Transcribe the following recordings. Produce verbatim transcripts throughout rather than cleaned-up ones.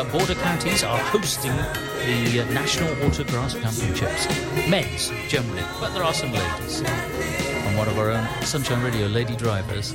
Border counties are hosting the uh, National Autograss Championships. Men's, generally, but there are some ladies. And one of our own Sunshine Radio lady drivers.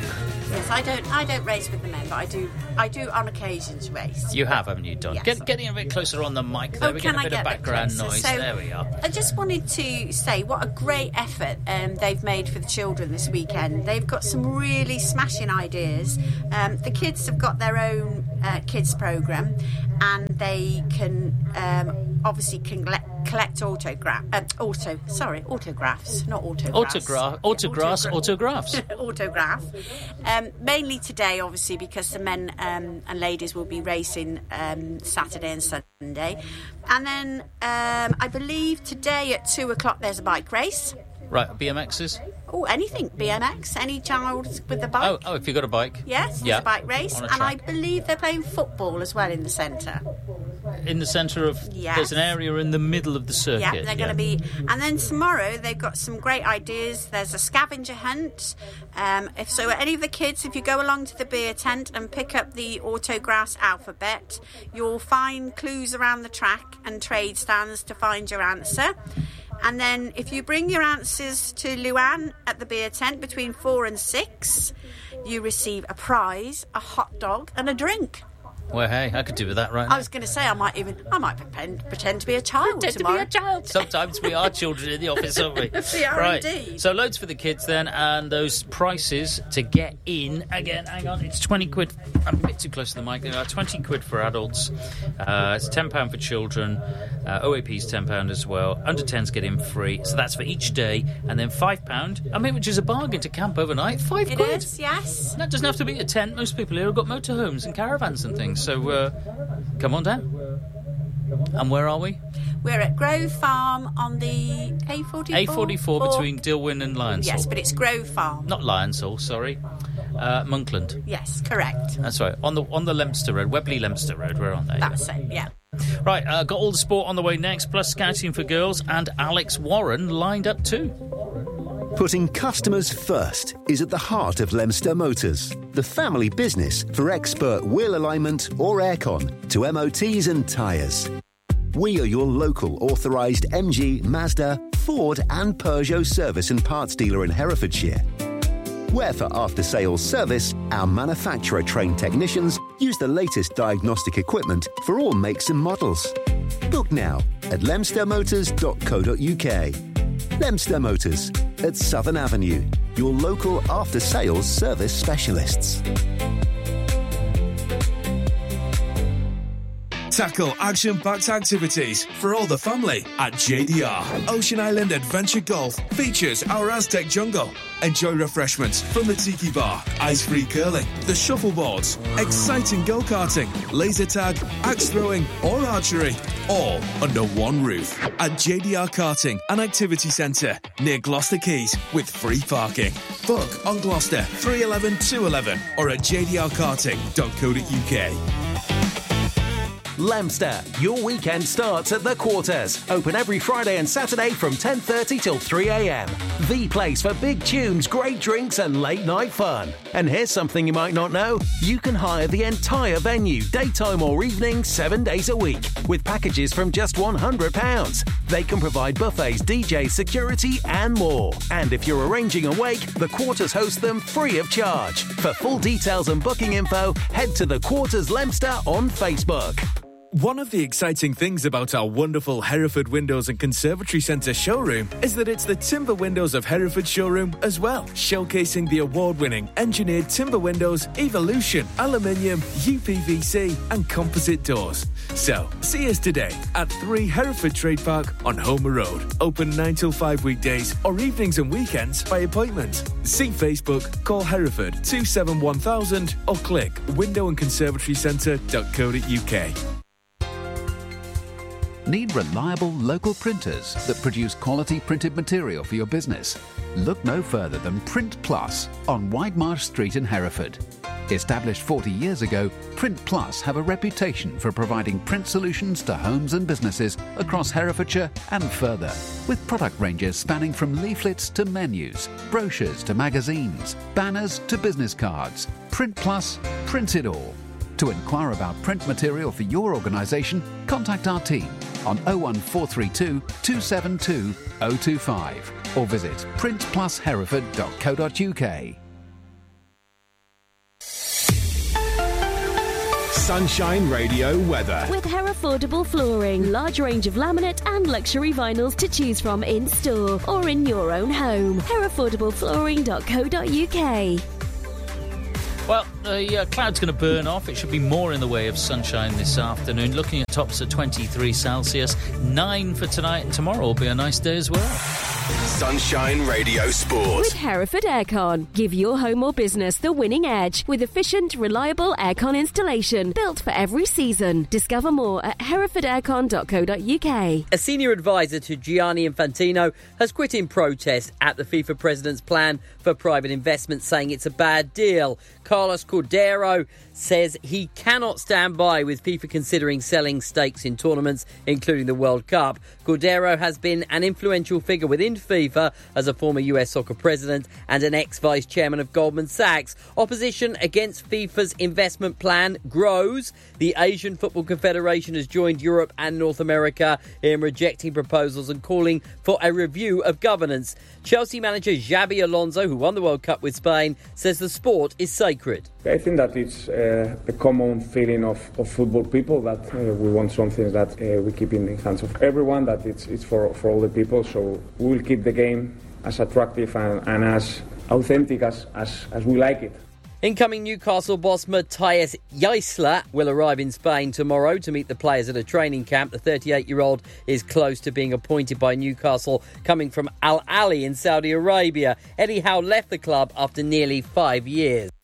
Yes, I don't I don't race with the men, but I do I do on occasions race. You have, haven't you, Don? Yes. Get, getting a bit closer on the mic there. Oh, We're can getting a I bit get of a bit background closer? noise. So, there we are. I just wanted to say what a great effort um, they've made for the children this weekend. They've got some really smashing ideas. Um, the kids have got their own uh, kids programme, and they can um, obviously can collect, collect autograph, uh, auto, sorry, autographs, not autographs. Autograph, autographs, Autogra- autographs. Autograph. Um, mainly today, obviously, because the men um, and ladies will be racing um, Saturday and Sunday. And then um, I believe today at two o'clock there's a bike race. Right, B M Xs? Oh, anything, B M X, any child with a bike. Oh, oh, if you've got a bike. Yes, yeah. there's a bike race. On a And I track. believe they're playing football as well in the centre. In the centre of... Yes. There's an area in the middle of the circuit. Yeah, they're going to be... And then tomorrow, they've got some great ideas. There's a scavenger hunt. Um, if so, any of the kids, if you go along to the beer tent and pick up the Autograss alphabet, you'll find clues around the track and trade stands to find your answer. And then if you bring your answers to Luann at the beer tent between four and six, you receive a prize, a hot dog and a drink. Well, hey, I could do with that right now. I was going to say I might even I might pretend, pretend to be a child Pretend tomorrow. to be a child. Sometimes we are children in the office, aren't we? We are right. indeed. So loads for the kids then, and those prices to get in. Again, hang on, it's twenty quid. I'm a bit too close to the mic. Uh, twenty quid for adults. Uh, it's ten pounds for children. Uh, O A P's ten pounds as well. Under tens get in free. So that's for each day. And then five pounds. I mean, which is a bargain to camp overnight. Five It quid. is, yes. That doesn't have to be a tent. Most people here have got motorhomes and caravans and things. So uh, come on down. And where are we? We're at Grove Farm on the A forty-four. A forty-four Or- between Dilwyn and Lionsall. Yes, but it's Grove Farm. Not Lionsall, sorry. Uh, Monkland. Yes, correct. That's right. On the on the Leominster Road, Webley Leominster Road. We're on there. That's it, yeah. Right, uh, got all the sport on the way next, plus scouting for girls, and Alex Warren lined up too. Putting customers first is at the heart of Leominster Motors, the family business for expert wheel alignment or aircon to M O Ts and tyres. We are your local authorised M G, Mazda, Ford and Peugeot service and parts dealer in Herefordshire. Where for after-sales service, our manufacturer-trained technicians use the latest diagnostic equipment for all makes and models. Book now at lemster motors dot co dot uk. Lemster Motors at Southern Avenue, your local after-sales service specialists. Tackle action-packed activities for all the family at J D R. Ocean Island Adventure Golf features our Aztec jungle. Enjoy refreshments from the tiki bar, ice-free curling, the shuffleboards, exciting go-karting, laser tag, axe throwing or archery, all under one roof at J D R Karting and Activity Centre near Gloucester Quays with free parking. Book on Gloucester three eleven two eleven or at j d r karting dot co dot u k. Leominster, your weekend starts at The Quarters. Open every Friday and Saturday from ten thirty till three a.m. The place for big tunes, great drinks and late night fun. And here's something you might not know. You can hire the entire venue, daytime or evening, seven days a week, with packages from just one hundred pounds. They can provide buffets, D Js, security and more. And if you're arranging a wake, The Quarters host them free of charge. For full details and booking info, head to The Quarters Leominster on Facebook. One of the exciting things about our wonderful Hereford Windows and Conservatory Centre showroom is that it's the Timber Windows of Hereford showroom as well, showcasing the award-winning engineered timber windows, Evolution, aluminium, U P V C and composite doors. So, see us today at three Hereford Trade Park on Homer Road. Open nine till five weekdays or evenings and weekends by appointment. See Facebook, call Hereford two seven one thousand or click window and conservatory centre dot co dot u k. Need reliable local printers that produce quality printed material for your business? Look no further than Print Plus on Widemarsh Street in Hereford. Established forty years ago, Print Plus have a reputation for providing print solutions to homes and businesses across Herefordshire and further, with product ranges spanning from leaflets to menus, brochures to magazines, banners to business cards. Print Plus, print it all. To inquire about print material for your organisation, contact our team on oh one four three two, two seven two, oh two five or visit print plus hereford dot co dot uk. Sunshine Radio weather. With Herefordable Flooring, large range of laminate and luxury vinyls to choose from in store or in your own home. herefordable flooring dot co dot uk. Well, the uh, cloud's going to burn off. It should be more in the way of sunshine this afternoon. Looking at tops at twenty-three Celsius. nine for tonight, and tomorrow will be a nice day as well. Sunshine Radio Sport. With Hereford Aircon. Give your home or business the winning edge with efficient, reliable aircon installation built for every season. Discover more at hereford aircon dot co dot uk. A senior advisor to Gianni Infantino has quit in protest at the FIFA president's plan for private investment, saying it's a bad deal. Carlos Cordero says he cannot stand by with FIFA considering selling stakes in tournaments, including the World Cup. Cordero has been an influential figure within FIFA as a former U S soccer president and an ex-vice chairman of Goldman Sachs. Opposition against FIFA's investment plan grows. The Asian Football Confederation has joined Europe and North America in rejecting proposals and calling for a review of governance. Chelsea manager Xabi Alonso, who won the World Cup with Spain, says the sport is sacred. I think that it's uh, a common feeling of, of football people that uh, we want something that uh, we keep in the hands of everyone, that it's, it's for, for all the people. So we will keep the game as attractive and, and as authentic as, as, as we like it. Incoming Newcastle boss Matthias Jaisler will arrive in Spain tomorrow to meet the players at a training camp. The thirty-eight-year-old is close to being appointed by Newcastle, coming from Al Ahly in Saudi Arabia. Eddie Howe left the club after nearly five years.